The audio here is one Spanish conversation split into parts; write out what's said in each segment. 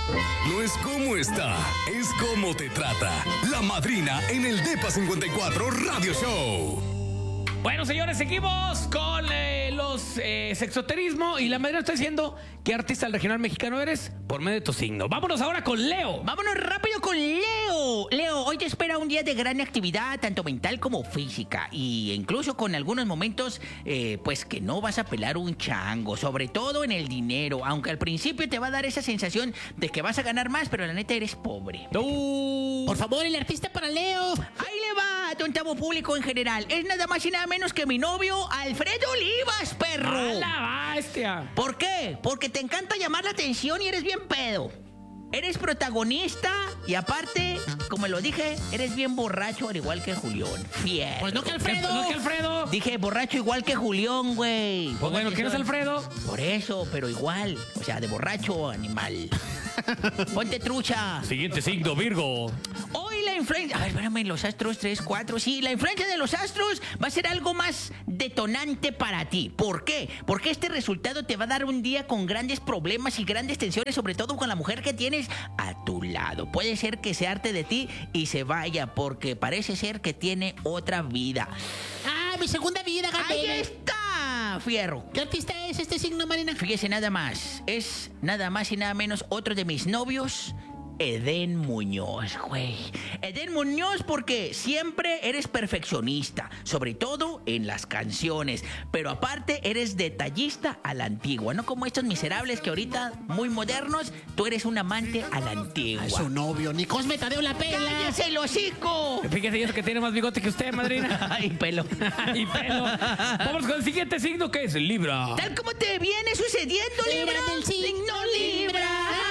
No es cómo está, es cómo te trata. La madrina en el Depa 54 Radio Show. Bueno, señores, seguimos con los sexoterismo y la madrina está diciendo qué artista del regional mexicano eres por medio de tu signo. Vámonos ahora con Leo. Vámonos rápido con Leo. Leo, hoy te espera un día de gran actividad, tanto mental como física. Y incluso con algunos momentos, pues que no vas a pelar un chango, sobre todo en el dinero. Aunque al principio te va a dar esa sensación de que vas a ganar más, pero la neta eres pobre. Por favor, el artista para Leo. Ahí le va, tontavo público en general. Es nada más y nada menos que mi novio, Alfredo Olivas, perro. ¡A la bestia! ¿Por qué? Porque te encanta llamar la atención y eres bien pedo. Eres protagonista y aparte, como lo dije, eres bien borracho al igual que Julián. Fiel. Pues no que Alfredo. No, que Alfredo. Dije borracho igual que Julián, güey. Pues bueno, ¿quién es Alfredo? Por eso, pero igual. O sea, de borracho, animal. Ponte trucha. Siguiente signo, Virgo. Hoy la influencia... A ver, espérame, los astros 3, 4... Sí, la influencia de los astros va a ser algo más detonante para ti. ¿Por qué? Porque este resultado te va a dar un día con grandes problemas y grandes tensiones, sobre todo con la mujer que tienes a tu lado. Puede ser que se harte de ti y se vaya, porque parece ser que tiene otra vida. Ah, mi segunda vida, ¡Ahí Gabriel. está, fierro! ¿Qué artista es este signo, Marina? Fíjese nada más. Es nada más y nada menos otro de mis novios, Edén Muñoz, güey. Edén Muñoz, porque siempre eres perfeccionista, sobre todo en las canciones, pero aparte eres detallista a la antigua, no como estos miserables que ahorita, muy modernos, tú eres un amante a la antigua. A su novio, ni Cosme Tadeo la pela. ¡Cállese el hocico! Fíjese, y eso que tiene más bigote que usted, madrina. Y pelo. Y pelo. Vamos con el siguiente signo, que es Libra. Tal como te viene sucediendo, Libra. Libra del signo Libra.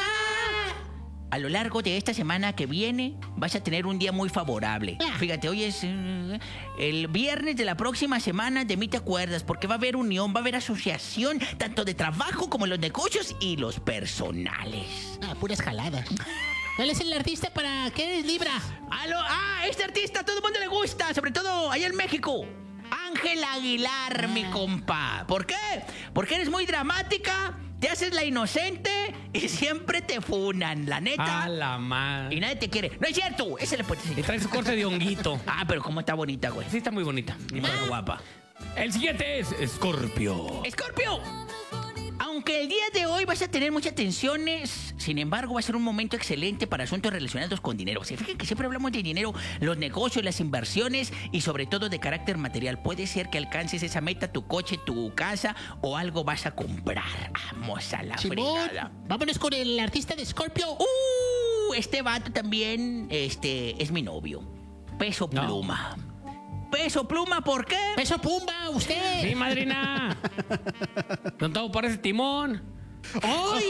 A lo largo de esta semana que viene vas a tener un día muy favorable. Fíjate, hoy es el viernes de la próxima semana, de mí te acuerdas, porque va a haber unión, va a haber asociación, tanto de trabajo como en los negocios y los personales. Ah, puras jaladas. ¿Cuál es el artista para qué es Libra? Este artista a todo el mundo le gusta, sobre todo allá en México. Ángel Aguilar, mi compa. ¿Por qué? Porque eres muy dramática, te haces la inocente y siempre te funan, la neta. A la madre. Y nadie te quiere. No es cierto, ese le puede Y decir. trae su corte de honguito. Pero cómo está bonita, güey. Sí, está muy bonita. Y muy guapa. El siguiente es Escorpio. ¡Escorpio! Aunque el día de hoy vas a tener muchas tensiones, sin embargo va a ser un momento excelente para asuntos relacionados con dinero. Se fijan que siempre hablamos de dinero, los negocios, las inversiones y sobre todo de carácter material. Puede ser que alcances esa meta, tu coche, tu casa o algo vas a comprar. Vamos a la Simón, fregada. vámonos con el artista de Scorpio. Este vato también, es mi novio. Peso No. Pluma. Peso Pluma, ¿por qué? Peso Pumba, usted. Sí, madrina. Don Tavo parece timón. ¡Ay!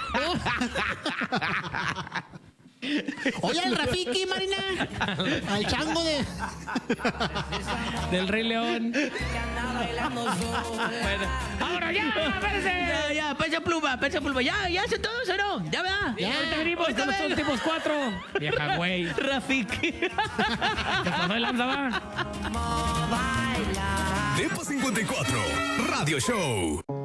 Oye, al Rafiki, Marina. Al chango de... Del Rey León. Bueno, ahora ya, espérense. Ya, Peso Pluma, Peso Pluma. Ya son todos o no. Ya, ¿verdad? Ya, ahorita venimos con los últimos 4. Vieja güey. Rafiki. ¿Qué pasó de lanza, va? Depa 54 Radio Show.